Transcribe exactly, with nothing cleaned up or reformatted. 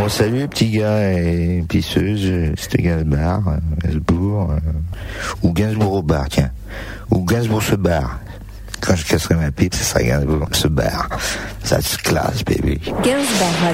Bon, salut les petits gars et pisseuses, c'était Gainsbourg, euh, Gainsbourg, euh, ou Gainsbourg au bar, tiens. Ou Gainsbourg se barre. Quand je casserai ma pipe, ce sera Gainsbourg se barre. Ça se classe, baby. Gainsbourg